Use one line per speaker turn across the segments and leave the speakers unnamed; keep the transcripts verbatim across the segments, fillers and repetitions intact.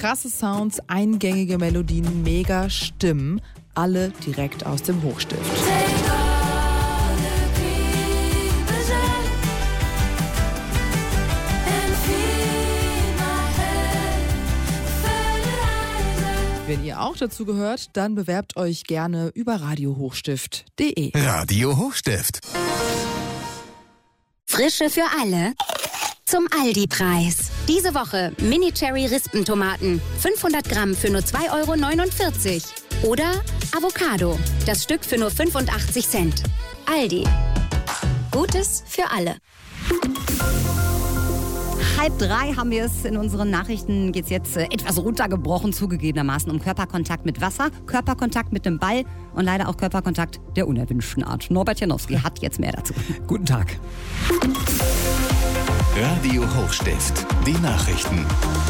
Krasse Sounds, eingängige Melodien, mega Stimmen, alle direkt aus dem Hochstift. Wenn ihr auch dazu gehört, dann bewerbt euch gerne über radio hochstift punkt de.
Radio Hochstift.
Frische für alle zum Aldi-Preis. Diese Woche Mini-Cherry-Rispentomaten. fünfhundert Gramm für nur zwei Euro neunundvierzig. Oder Avocado. Das Stück für nur fünfundachtzig Cent. Aldi. Gutes für alle.
Halb drei haben wir es in unseren Nachrichten, geht es jetzt äh, etwas runtergebrochen, zugegebenermaßen um Körperkontakt mit Wasser, Körperkontakt mit dem Ball und leider auch Körperkontakt der unerwünschten Art. Norbert Janowski hat jetzt mehr dazu.
Guten Tag.
Radio Hochstift, die Nachrichten.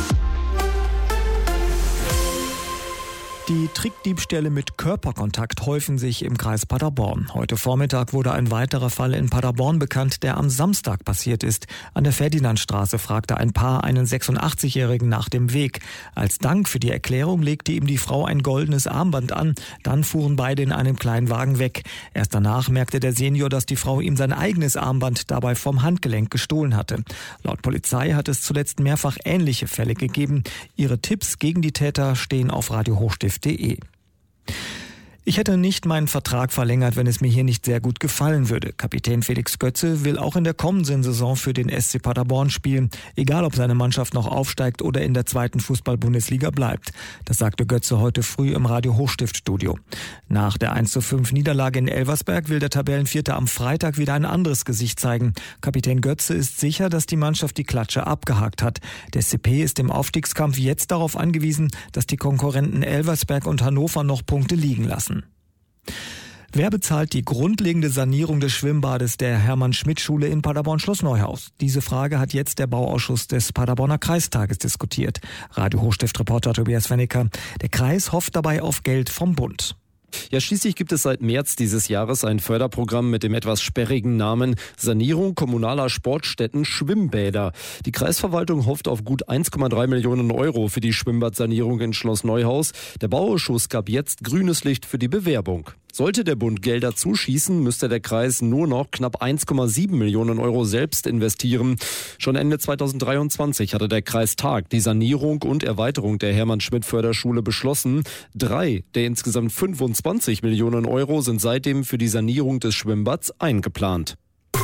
Die Trickdiebstähle mit Körperkontakt häufen sich im Kreis Paderborn. Heute Vormittag wurde ein weiterer Fall in Paderborn bekannt, der am Samstag passiert ist. An der Ferdinandstraße fragte ein Paar einen sechsundachtzigjährigen nach dem Weg. Als Dank für die Erklärung legte ihm die Frau ein goldenes Armband an. Dann fuhren beide in einem Kleinwagen weg. Erst danach merkte der Senior, dass die Frau ihm sein eigenes Armband dabei vom Handgelenk gestohlen hatte. Laut Polizei hat es zuletzt mehrfach ähnliche Fälle gegeben. Ihre Tipps gegen die Täter stehen auf radio hochstift punkt de. Ich hätte nicht meinen Vertrag verlängert, wenn es mir hier nicht sehr gut gefallen würde. Kapitän Felix Götze will auch in der kommenden Saison für den S C Paderborn spielen, egal ob seine Mannschaft noch aufsteigt oder in der zweiten Fußball-Bundesliga bleibt. Das sagte Götze heute früh im Radio Hochstift-Studio. Nach der eins zu fünf Niederlage in Elversberg will der Tabellenvierte am Freitag wieder ein anderes Gesicht zeigen. Kapitän Götze ist sicher, dass die Mannschaft die Klatsche abgehakt hat. Der S C P ist im Aufstiegskampf jetzt darauf angewiesen, dass die Konkurrenten Elversberg und Hannover noch Punkte liegen lassen. Wer bezahlt die grundlegende Sanierung des Schwimmbades der Hermann-Schmidt-Schule in Paderborn-Schloss-Neuhaus? Diese Frage hat jetzt der Bauausschuss des Paderborner Kreistages diskutiert. Radio Hochstift-Reporter Tobias Wennecker. Der Kreis hofft dabei auf Geld vom Bund.
Ja, schließlich gibt es seit März dieses Jahres ein Förderprogramm mit dem etwas sperrigen Namen Sanierung kommunaler Sportstätten Schwimmbäder. Die Kreisverwaltung hofft auf gut eins Komma drei Millionen Euro für die Schwimmbadsanierung in Schloss Neuhaus. Der Bauausschuss gab jetzt grünes Licht für die Bewerbung. Sollte der Bund Gelder zuschießen, müsste der Kreis nur noch knapp eins Komma sieben Millionen Euro selbst investieren. Schon Ende zweitausenddreiundzwanzig hatte der Kreistag die Sanierung und Erweiterung der Hermann-Schmidt-Förderschule beschlossen. Drei der insgesamt fünfundzwanzig Millionen Euro sind seitdem für die Sanierung des Schwimmbads eingeplant.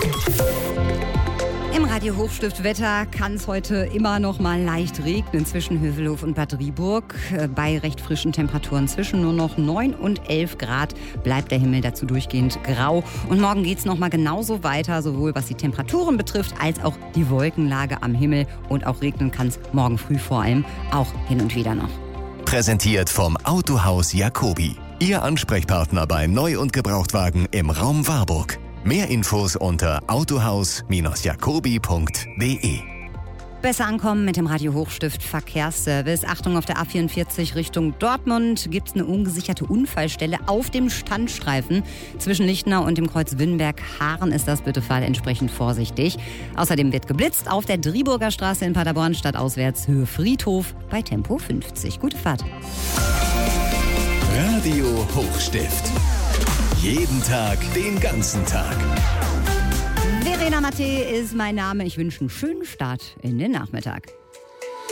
Im Radio Hochstift Wetter kann es heute immer noch mal leicht regnen zwischen Hövelhof und Bad Driburg. Bei recht frischen Temperaturen zwischen nur noch neun und elf Grad bleibt der Himmel dazu durchgehend grau. Und morgen geht es noch mal genauso weiter, sowohl was die Temperaturen betrifft, als auch die Wolkenlage am Himmel. Und auch regnen kann es morgen früh vor allem auch hin und wieder noch.
Präsentiert vom Autohaus Jacobi. Ihr Ansprechpartner bei Neu- und Gebrauchtwagen im Raum Warburg. Mehr Infos unter autohaus jacobi punkt de.
Besser ankommen mit dem Radio Hochstift Verkehrsservice. Achtung, auf der A vierundvierzig Richtung Dortmund gibt es eine ungesicherte Unfallstelle auf dem Standstreifen. Zwischen Lichtenau und dem Kreuz Winnberg-Haaren ist das, bitte fahr entsprechend vorsichtig. Außerdem wird geblitzt auf der Driburger Straße in Paderborn stadtauswärts Höhe Friedhof bei Tempo fünfzig. Gute Fahrt.
Radio Hochstift. Jeden Tag, den ganzen Tag.
Verena Matte ist mein Name. Ich wünsche einen schönen Start in den Nachmittag.